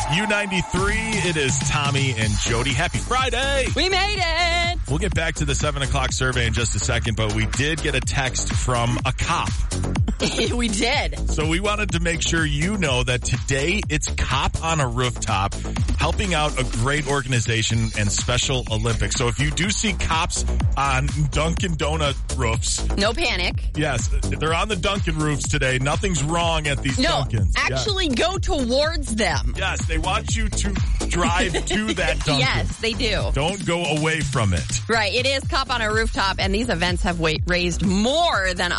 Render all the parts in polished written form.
U93, it is Tommy and Jody. Happy Friday. We made it. We'll get back to the 7 o'clock survey in just a second, but we did get a text from a cop. We did. So we wanted to make sure you know that today it's Cop on a Rooftop, helping out a great organization and Special Olympics. So if you do see cops on Dunkin' Donut roofs. No panic. Yes, they're on the Dunkin' roofs today. Nothing's wrong at these Dunkins. Actually go towards them. Yes, they want you to drive to that Dunkin'. Yes, they do. Don't go away from it. Right. It is Cop on a Rooftop, and these events have raised more than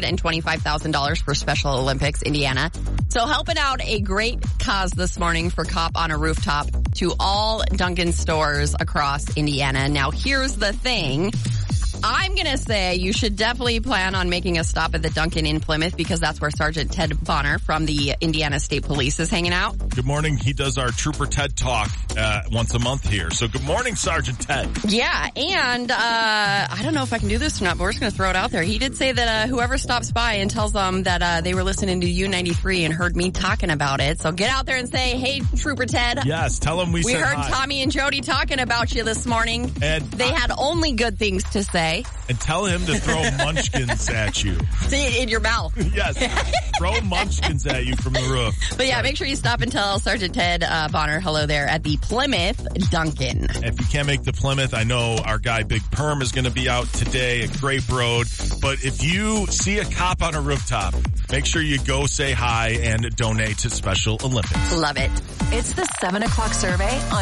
$125,000 for Special Olympics Indiana. So helping out a great cause this morning for Cop on a Rooftop to all Dunkin' stores across Indiana. Now, here's the thing. I'm going to say you should definitely plan on making a stop at the Dunkin' in Plymouth because that's where Sergeant Ted Bonner from the Indiana State Police is hanging out. Good morning. He does our Trooper Ted Talk once a month here. So good morning, Sergeant Ted. Yeah, and I don't know if I can do this or not, but we're just going to throw it out there. He did say that whoever stops by and tells them that they were listening to U93 and heard me talking about it. So get out there and say, hey, Trooper Ted. Yes, tell him we said heard hi. Tommy and Jody talking about you this morning. And they had only good things to say. And tell him to throw munchkins at you. In your mouth. Yes. Throw munchkins at you from the roof. But yeah, make sure you stop and tell Sergeant Ted Bonner hello there at the Plymouth Dunkin'. If you can't make the Plymouth, I know our guy Big Perm is going to be out today at Grape Road. But if you see a cop on a rooftop, make sure you go say hi and donate to Special Olympics. Love it. It's the 7 o'clock survey on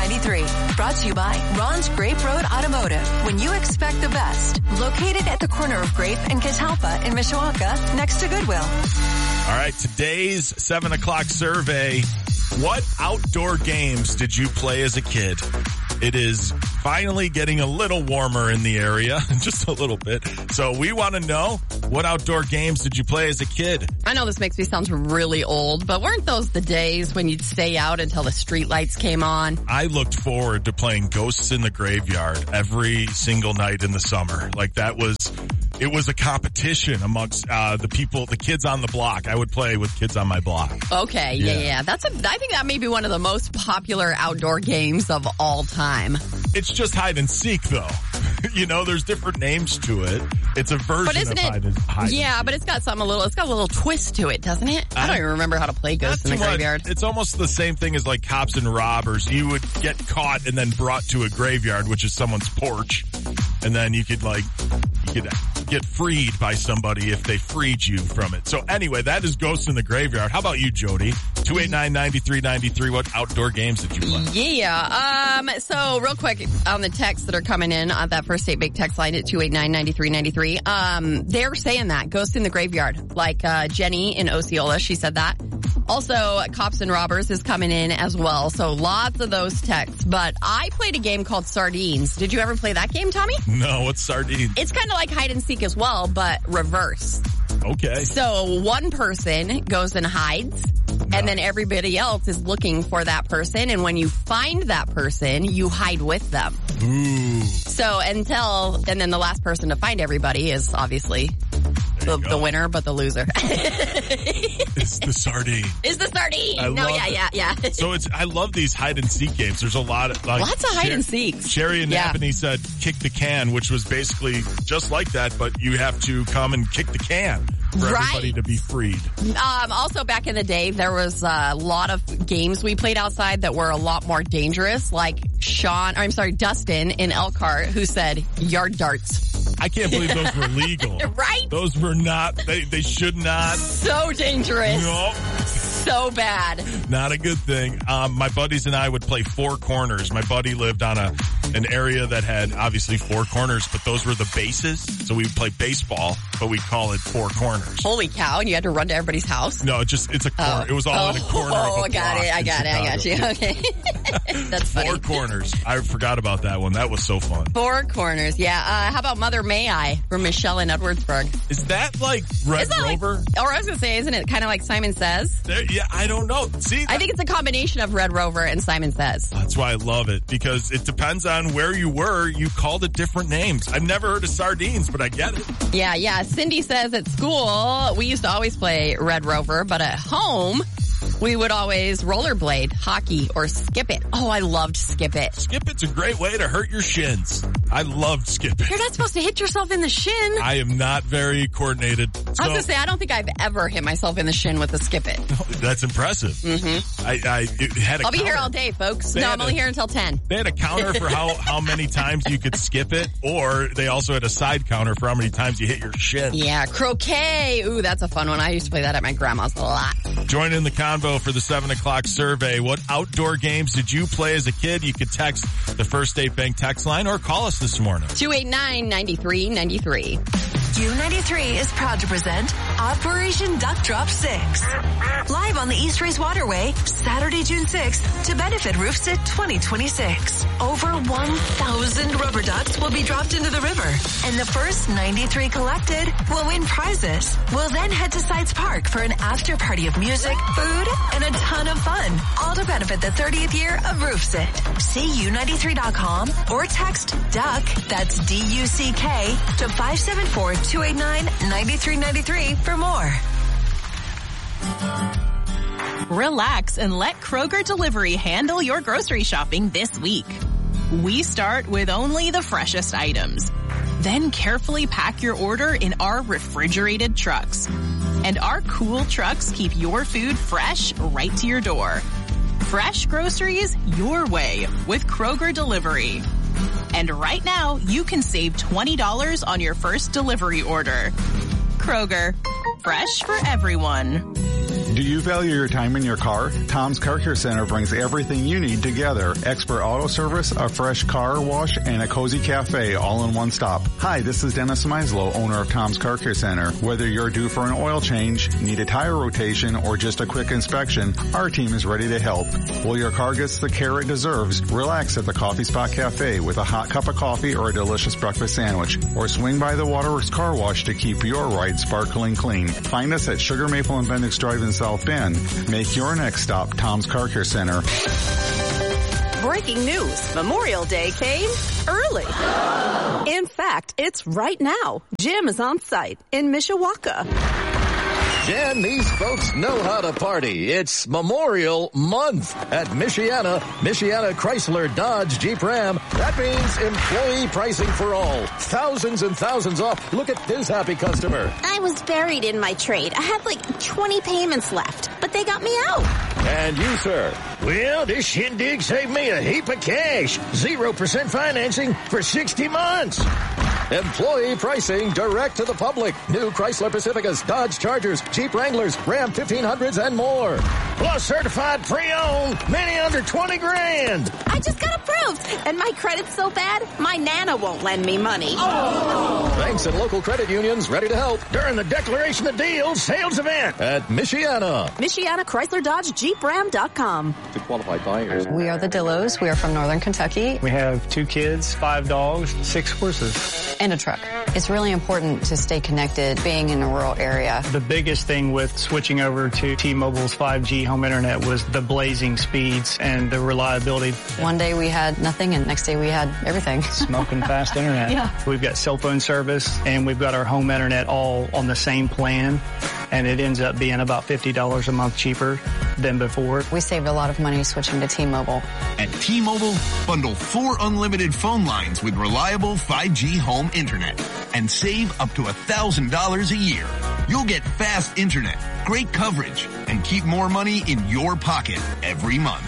U93. Brought to you by Ron's Grape Road Automotive. When you expect the best. Located at the corner of Grape and Catalpa in Mishawaka, next to Goodwill. All right, today's 7 o'clock survey. What outdoor games did you play as a kid? It is finally getting a little warmer in the area, just a little bit. So we want to know, what outdoor games did you play as a kid? I know this makes me sound really old, but weren't those the days when you'd stay out until the street lights came on? I looked forward to playing Ghosts in the Graveyard every single night in the summer. Like it was a competition amongst the kids on the block. I would play with kids on my block. Okay, yeah. I think that may be one of the most popular outdoor games of all time. It's just hide and seek, though. You know, there's different names to it. It's a version of hide and seek. Yeah, but it's got a little twist to it, doesn't it? I don't even remember how to play Ghosts in the Graveyard. It's almost the same thing as like Cops and Robbers. You would get caught and then brought to a graveyard, which is someone's porch, and then you could get freed by somebody if they freed you from it. So anyway, that is Ghosts in the Graveyard. How about you, Jody? 289-9393. What outdoor games did you play? Yeah. So real quick on the texts that are coming in on that First State Big text line at 289-9393. They're saying that Ghosts in the Graveyard, like Jenny in Osceola, she said that. Also, Cops and Robbers is coming in as well. So lots of those texts. But I played a game called Sardines. Did you ever play that game, Tommy? No, what's Sardines? It's kind of like hide and seek as well, but reverse. Okay. So one person goes and hides, and then everybody else is looking for that person. And when you find that person, you hide with them. Ooh. So and then the last person to find everybody is obviously the winner, but the loser. It's the sardine. It's the sardine. Yeah. So I love these hide and seek games. There's a lot of lots of hide and seeks. Sherry and Napanee said kick the can, which was basically just like that, but you have to come and kick the can for everybody to be freed. Also back in the day, there was a lot of games we played outside that were a lot more dangerous, like Dustin in Elkhart, who said yard darts. I can't believe those were legal. Right? Those were not, they should not. So dangerous. No. So bad. Not a good thing. My buddies and I would play Four Corners. My buddy lived on an area that had obviously four corners, but those were the bases. So we would play baseball, but we'd call it Four Corners. Holy cow. And you had to run to everybody's house? No, it's a corner. It was all in a corner of a block. I got you. Okay. That's funny. Four Corners. I forgot about that one. That was so fun. Four Corners. Yeah. How about Mother May I from Michelle in Edwardsburg? Is that like Red Rover? Or I was going to say, isn't it kind of like Simon Says? Yeah, I don't know. See, I think it's a combination of Red Rover and Simon Says. That's why I love it, because it depends on where you were. You called it different names. I've never heard of Sardines, but I get it. Yeah. Cindy says at school, we used to always play Red Rover, but at home, We would always rollerblade, hockey, or skip it. Oh, I loved skip it. Skip It's a great way to hurt your shins. I loved Skip It. You're not supposed to hit yourself in the shin. I am not very coordinated. I was going to say, I don't think I've ever hit myself in the shin with a skip it. That's impressive. Mm-hmm. I'll be here all day, folks. I'm only here until 10. They had a counter for how many times you could skip it, or they also had a side counter for how many times you hit your shin. Yeah, croquet. Ooh, that's a fun one. I used to play that at my grandma's a lot. Join in the convo for the 7 o'clock survey. What outdoor games did you play as a kid? You could text the First State Bank text line or call us this morning. 289-9393. U93 is proud to present Operation Duck Drop 6. Live on the East Race Waterway, Saturday, June 6th, to benefit RoofSit 2026. Over 1,000 rubber ducks will be dropped into the river, and the first 93 collected will win prizes. We'll then head to Sides Park for an after party of music, food, and a ton of fun, all to benefit the 30th year of RoofSit. See U93.com or text DUCK, that's D-U-C-K, to 574-289-9393 for more. Relax and let Kroger Delivery handle your grocery shopping this week. We start with only the freshest items. Then carefully pack your order in our refrigerated trucks. And our cool trucks keep your food fresh right to your door. Fresh groceries your way with Kroger Delivery. And right now, you can save $20 on your first delivery order. Kroger, fresh for everyone. Do you value your time in your car? Tom's Car Care Center brings everything you need together. Expert auto service, a fresh car wash, and a cozy cafe all in one stop. Hi, this is Dennis Meislow, owner of Tom's Car Care Center. Whether you're due for an oil change, need a tire rotation, or just a quick inspection, our team is ready to help. While your car gets the care it deserves, relax at the Coffee Spot Cafe with a hot cup of coffee or a delicious breakfast sandwich. Or swing by the Waterworks Car Wash to keep your ride sparkling clean. Find us at Sugar Maple and Bendix Drive in South Bend. Make your next stop Tom's Car Care Center. Breaking news. Memorial Day came early. In fact, it's right now. Jim is on site in Mishawaka. Jen, these folks know how to party. It's Memorial Month at Michiana Chrysler Dodge Jeep Ram. That means employee pricing for all. Thousands and thousands off. Look at this happy customer. I was buried in my trade. I had like 20 payments left, but they got me out. And you, sir? Well, this shindig saved me a heap of cash. 0% financing for 60 months. Employee pricing direct to the public. New Chrysler Pacificas, Dodge Chargers, Jeep Wranglers, Ram 1500s, and more. Plus certified pre-owned, many under 20 grand. I just got approved, and my credit's so bad, my Nana won't lend me money. Oh. Banks and local credit unions ready to help during the Declaration of Deals sales event at Michiana. Michiana Chrysler Dodge Jeep Ram.com. To qualified buyers. We are the Dillows. We are from Northern Kentucky. We have 2 kids, 5 dogs, 6 horses. And a truck. It's really important to stay connected being in a rural area. The biggest thing with switching over to T-Mobile's 5G home internet was the blazing speeds and the reliability. One day we had nothing and next day we had everything. Smoking fast internet. Yeah. We've got cell phone service and we've got our home internet all on the same plan. And it ends up being about $50 a month cheaper than before. We saved a lot of money switching to T-Mobile. At T-Mobile, bundle 4 unlimited phone lines with reliable 5G home internet and save up to $1,000 a year. You'll get fast internet, great coverage, and keep more money in your pocket every month.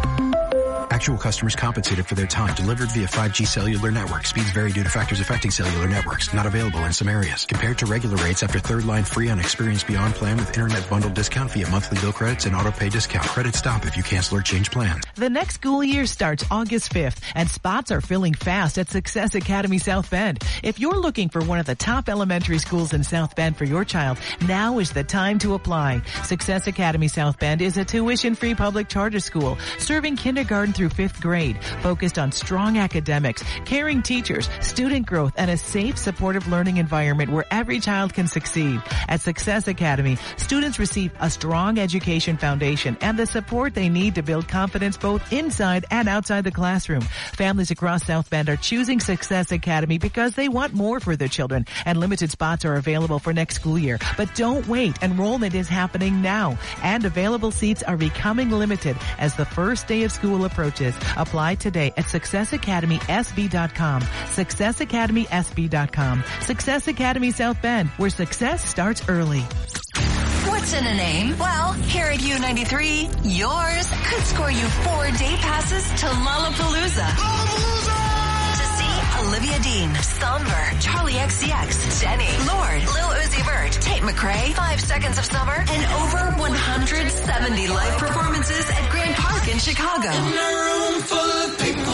Actual customers compensated for their time delivered via 5G cellular network. Speeds vary due to factors affecting cellular networks. Not available in some areas. Compared to regular rates after third line free on Experience Beyond plan with internet bundle discount via monthly bill credits and auto pay discount. Credits stop if you cancel or change plans. The next school year starts August 5th and spots are filling fast at Success Academy South Bend. If you're looking for one of the top elementary schools in South Bend for your child, now is the time to apply. Success Academy South Bend is a tuition-free public charter school serving kindergarten through 5th grade, focused on strong academics, caring teachers, student growth, and a safe, supportive learning environment where every child can succeed. At Success Academy, students receive a strong education foundation and the support they need to build confidence both inside and outside the classroom. Families across South Bend are choosing Success Academy because they want more for their children, and limited spots are available for next school year. But don't wait. Enrollment is happening now, and available seats are becoming limited as the first day of school approaches. Apply today at successacademysb.com. successacademysb.com. Success Academy South Bend, where success starts early. What's in a name? Well, here at U93, yours could score you 4-day passes to Lollapalooza. To see Olivia Dean, Somber, Charlie XCX, Jenny, Lorde, Lil Uzi Vert, Tate McRae, 5 Seconds of Summer, and over 170 live performances at Grand Park in Chicago. In a room full of people.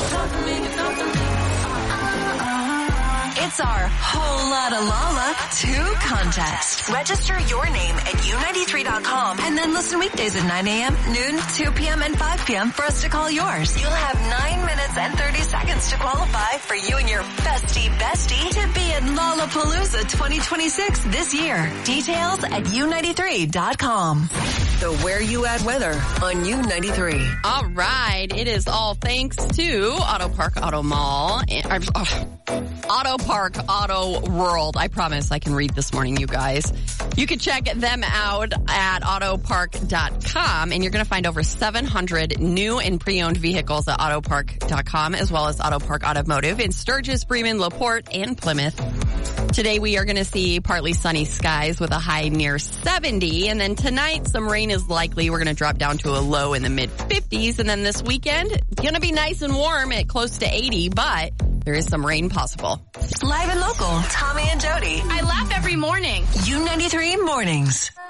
It's our Whole Lotta Lolla 2 contest. Register your name at U93.com and then listen weekdays at 9 a.m., noon, 2 p.m., and 5 p.m. for us to call yours. You'll have 9 minutes and 30 seconds to qualify for you and your bestie to be at Lollapalooza 2026 this year. Details at U93.com. The Where You At weather on U93. All right. It is all thanks to Auto Park Auto Mall. Auto Park Auto World. I promise I can read this morning, you guys. You can check them out at autopark.com, and you're going to find over 700 new and pre-owned vehicles at autopark.com, as well as Auto Park Automotive in Sturgis, Bremen, LaPorte, and Plymouth. Today we are going to see partly sunny skies with a high near 70, and then tonight some rain is likely. We're going to drop down to a low in the mid-50s, and then this weekend it's going to be nice and warm at close to 80, but there is some rain possible. Live and local, Tommy and Jody. I laugh every morning. U93 Mornings.